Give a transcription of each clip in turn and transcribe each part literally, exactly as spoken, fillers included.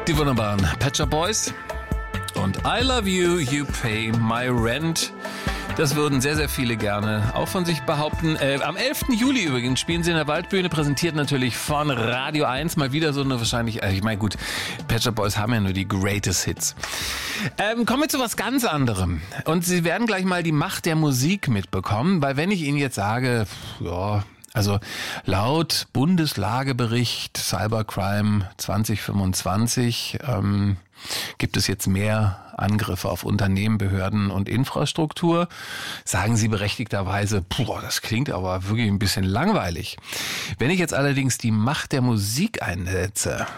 Die wunderbaren Pet Shop Boys und I Love You, You Pay My Rent. Das würden sehr, sehr viele gerne auch von sich behaupten. Äh, am elften Juli übrigens spielen sie in der Waldbühne, präsentiert natürlich von Radio eins. Mal wieder so eine wahrscheinlich, äh, ich meine gut, Pet Shop Boys haben ja nur die Greatest Hits. Ähm, kommen wir zu was ganz anderem. Und Sie werden gleich mal die Macht der Musik mitbekommen, weil wenn ich Ihnen jetzt sage, ja... Also laut Bundeslagebericht Cybercrime zwanzig fünfundzwanzig ähm, gibt es jetzt mehr Angriffe auf Unternehmen, Behörden und Infrastruktur. Sagen Sie berechtigterweise, boah, das klingt aber wirklich ein bisschen langweilig. Wenn ich jetzt allerdings die Macht der Musik einsetze,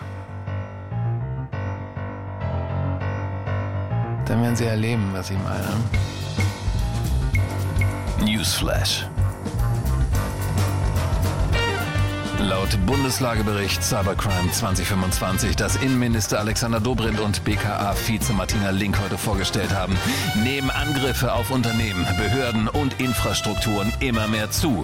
dann werden Sie erleben, was ich meine. Newsflash. Laut Bundeslagebericht Cybercrime zwanzig fünfundzwanzig, das Innenminister Alexander Dobrindt und B K A-Vize Martina Link heute vorgestellt haben, nehmen Angriffe auf Unternehmen, Behörden und Infrastrukturen immer mehr zu.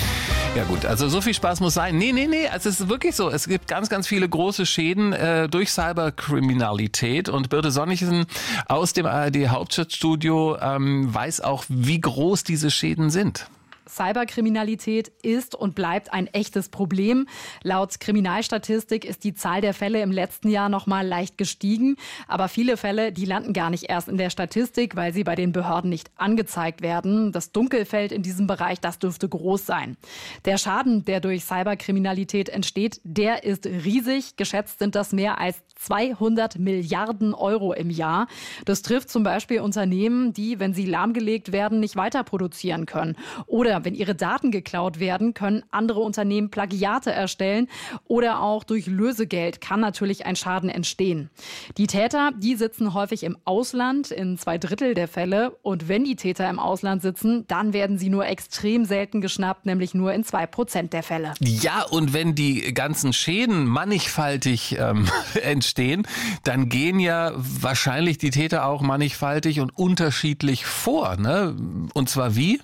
Ja gut, also so viel Spaß muss sein. Nee, nee, nee, also es ist wirklich so. Es gibt ganz, ganz viele große Schäden äh, durch Cyberkriminalität und Birte Sonnichsen aus dem A R D-Hauptstadtstudio ähm, weiß auch, wie groß diese Schäden sind. Cyberkriminalität ist und bleibt ein echtes Problem. Laut Kriminalstatistik ist die Zahl der Fälle im letzten Jahr noch mal leicht gestiegen. Aber viele Fälle, die landen gar nicht erst in der Statistik, weil sie bei den Behörden nicht angezeigt werden. Das Dunkelfeld in diesem Bereich, das dürfte groß sein. Der Schaden, der durch Cyberkriminalität entsteht, der ist riesig. Geschätzt sind das mehr als zweihundert Milliarden Euro im Jahr. Das trifft zum Beispiel Unternehmen, die, wenn sie lahmgelegt werden, nicht weiter produzieren können. Oder wenn ihre Daten geklaut werden, können andere Unternehmen Plagiate erstellen oder auch durch Lösegeld kann natürlich ein Schaden entstehen. Die Täter, die sitzen häufig im Ausland in zwei Drittel der Fälle und wenn die Täter im Ausland sitzen, dann werden sie nur extrem selten geschnappt, nämlich nur in zwei Prozent der Fälle. Ja, und wenn die ganzen Schäden mannigfaltig ähm, entstehen, dann gehen ja wahrscheinlich die Täter auch mannigfaltig und unterschiedlich vor, ne? Und zwar wie?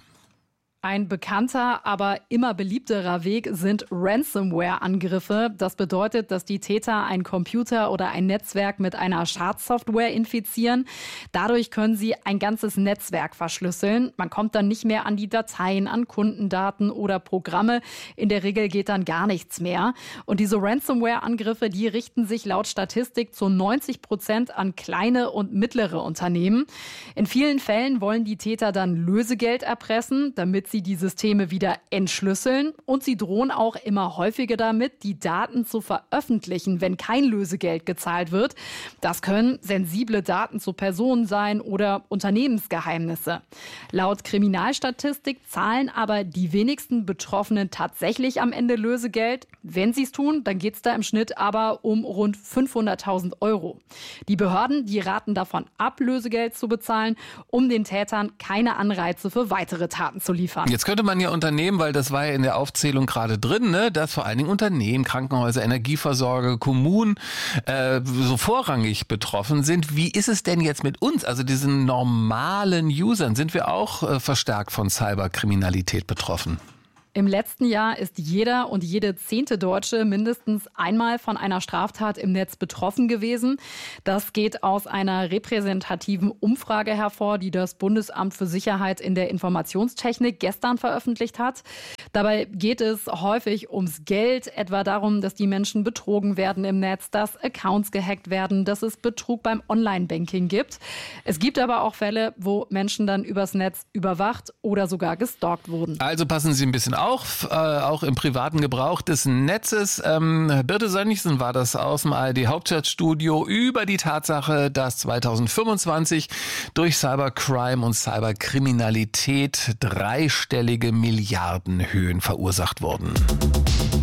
Ein bekannter, aber immer beliebterer Weg sind Ransomware-Angriffe. Das bedeutet, dass die Täter einen Computer oder ein Netzwerk mit einer Schadsoftware infizieren. Dadurch können sie ein ganzes Netzwerk verschlüsseln. Man kommt dann nicht mehr an die Dateien, an Kundendaten oder Programme. In der Regel geht dann gar nichts mehr. Und diese Ransomware-Angriffe, die richten sich laut Statistik zu neunzig Prozent an kleine und mittlere Unternehmen. In vielen Fällen wollen die Täter dann Lösegeld erpressen, damit sie die Systeme wieder entschlüsseln und sie drohen auch immer häufiger damit, die Daten zu veröffentlichen, wenn kein Lösegeld gezahlt wird. Das können sensible Daten zu Personen sein oder Unternehmensgeheimnisse. Laut Kriminalstatistik zahlen aber die wenigsten Betroffenen tatsächlich am Ende Lösegeld. Wenn sie es tun, dann geht es da im Schnitt aber um rund fünfhunderttausend Euro. Die Behörden, die raten davon ab, Lösegeld zu bezahlen, um den Tätern keine Anreize für weitere Taten zu liefern. Jetzt könnte man ja Unternehmen, weil das war ja in der Aufzählung gerade drin, ne, dass vor allen Dingen Unternehmen, Krankenhäuser, Energieversorger, Kommunen äh, so vorrangig betroffen sind. Wie ist es denn jetzt mit uns, also diesen normalen Usern? Sind wir auch äh, verstärkt von Cyberkriminalität betroffen? Im letzten Jahr ist jeder und jede zehnte Deutsche mindestens einmal von einer Straftat im Netz betroffen gewesen. Das geht aus einer repräsentativen Umfrage hervor, die das Bundesamt für Sicherheit in der Informationstechnik gestern veröffentlicht hat. Dabei geht es häufig ums Geld, etwa darum, dass die Menschen betrogen werden im Netz, dass Accounts gehackt werden, dass es Betrug beim Online-Banking gibt. Es gibt aber auch Fälle, wo Menschen dann übers Netz überwacht oder sogar gestalkt wurden. Also passen Sie ein bisschen Auch, äh, auch im privaten Gebrauch des Netzes. Ähm, Birte Sönnigsen war das aus dem A R D-Hauptstadtstudio über die Tatsache, dass zwanzig fünfundzwanzig durch Cybercrime und Cyberkriminalität dreistellige Milliardenhöhen verursacht wurden.